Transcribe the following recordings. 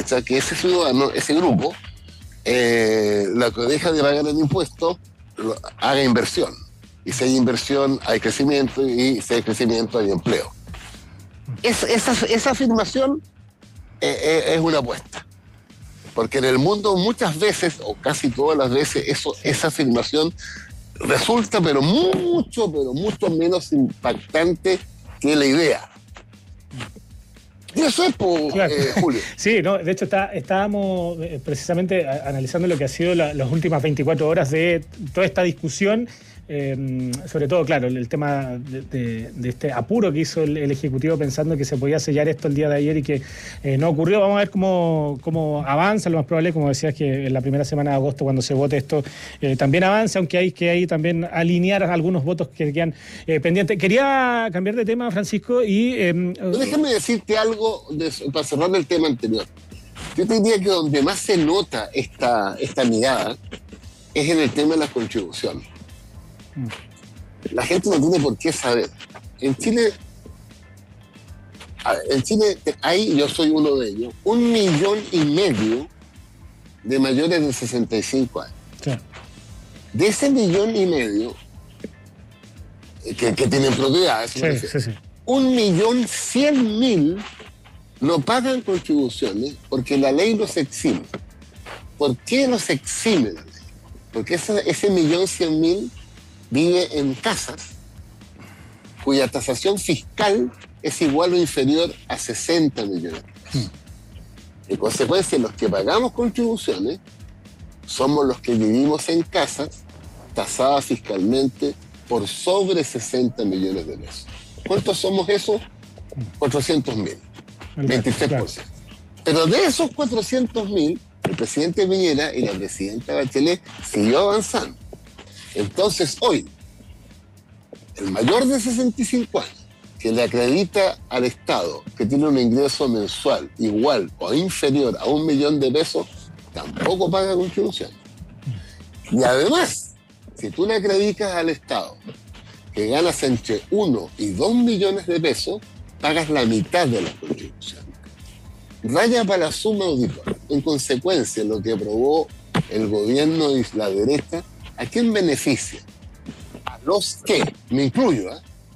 derecha que ese ciudadano, ese grupo, lo que deja de pagar el impuesto, haga inversión. Y si hay inversión, hay crecimiento, y si hay crecimiento, hay empleo. Esa afirmación es una apuesta. Porque en el mundo muchas veces, o casi todas las veces, esa afirmación resulta pero mucho menos impactante que la idea. Y eso es, claro. Julio. Sí, no, de hecho estábamos precisamente analizando lo que ha sido las últimas 24 horas de toda esta discusión. Sobre todo, claro, el tema de este apuro que hizo el Ejecutivo pensando que se podía sellar esto el día de ayer y que no ocurrió. Vamos a ver cómo avanza. Lo más probable, como decías, que en la primera semana de agosto, cuando se vote esto, también avance, aunque hay que ahí también alinear algunos votos que quedan pendientes. Quería cambiar de tema, Francisco, y... Déjame decirte algo para cerrar el tema anterior. Yo te diría que donde más se nota esta mirada es en el tema de las contribuciones. La gente no tiene por qué saber. En Chile hay, yo soy uno de ellos, 1,5 millones de mayores de 65 años. Sí. De ese 1,5 millones que tienen propiedades, Sí. 1,100,000 no pagan contribuciones porque la ley los exime. ¿Por qué los exime la ley? Porque ese 1,100,000 vive en casas cuya tasación fiscal es igual o inferior a 60 millones de pesos. En consecuencia, los que pagamos contribuciones somos los que vivimos en casas tasadas fiscalmente por sobre 60 millones de pesos. ¿Cuántos somos esos? 400.000, 23%. Claro. Pero de esos 400.000, el presidente Piñera y la presidenta Bachelet siguió avanzando. Entonces hoy, el mayor de 65 años que le acredita al Estado que tiene un ingreso mensual igual o inferior a 1 millón de pesos, tampoco paga contribución. Y además, si tú le acreditas al Estado que ganas entre 1 y 2 millones de pesos, pagas la mitad de la contribución. Raya para la suma auditora. En consecuencia, lo que aprobó el gobierno y la derecha, ¿a quién beneficia? A los que, me incluyo,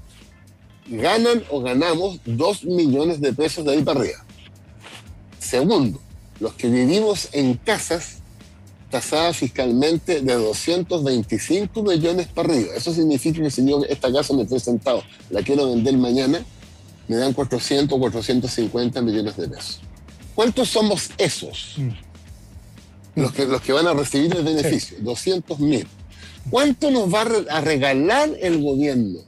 ganan o ganamos 2 millones de pesos de ahí para arriba. Segundo, los que vivimos en casas tasadas fiscalmente de 225 millones para arriba. Eso significa que si yo esta casa me estoy sentado, la quiero vender mañana, me dan 400 o 450 millones de pesos. ¿Cuántos somos esos? Los que van a recibir el beneficio, 200.000. ¿Cuánto nos va a regalar el gobierno?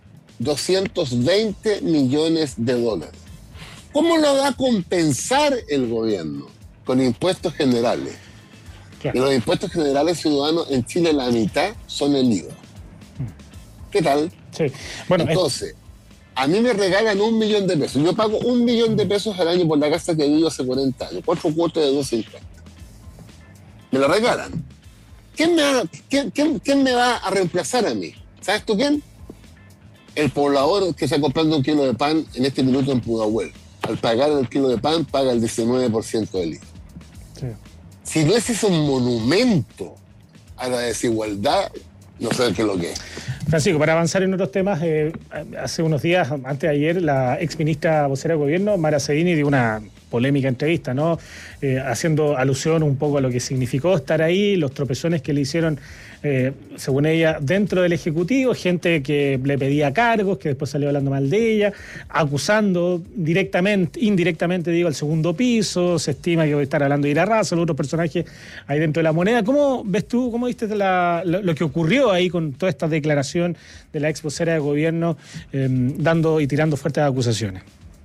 220 millones de dólares. ¿Cómo lo va a compensar el gobierno? Con impuestos generales. Claro. Y los impuestos generales ciudadanos en Chile, la mitad son el IVA. ¿Qué tal? Sí. Bueno, entonces, a mí me regalan 1 millón de pesos. Yo pago 1 millón de pesos al año por la casa que vivo hace 40 años. 4 cuotas de 250. Me lo regalan. ¿Quién me va a reemplazar a mí? ¿Sabes tú quién? El poblador que está comprando un kilo de pan en este minuto en Pudahuel. Al pagar el kilo de pan, paga el 19% del IVA. Sí. Si no es un monumento a la desigualdad, no sé qué es lo que es. Francisco, para avanzar en otros temas, hace unos días, antes de ayer, la exministra vocera de gobierno, Mara Seguini, dio una polémica entrevista, ¿no? Haciendo alusión un poco a lo que significó estar ahí, los tropezones que le hicieron, según ella, dentro del Ejecutivo, gente que le pedía cargos, que después salió hablando mal de ella, acusando indirectamente, al segundo piso. Se estima que voy a estar hablando de Ira Razo, los otros personajes ahí dentro de la moneda. ¿Cómo ves tú, cómo viste lo que ocurrió ahí con toda esta declaración de la ex vocera de gobierno, dando y tirando fuertes acusaciones?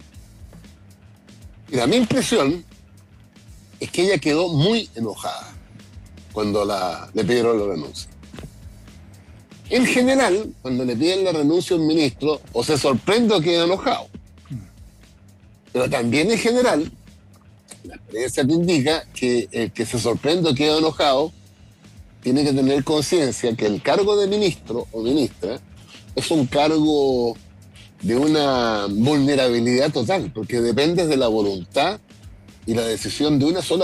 Mira, mi impresión es que ella quedó muy enojada cuando le pidieron la renuncia. En general, cuando le piden la renuncia a un ministro, o se sorprende o queda enojado. Pero también en general, la experiencia te indica que el que se sorprende o queda enojado tiene que tener conciencia que el cargo de ministro o ministra es un cargo de una vulnerabilidad total, porque dependes de la voluntad y la decisión de una sola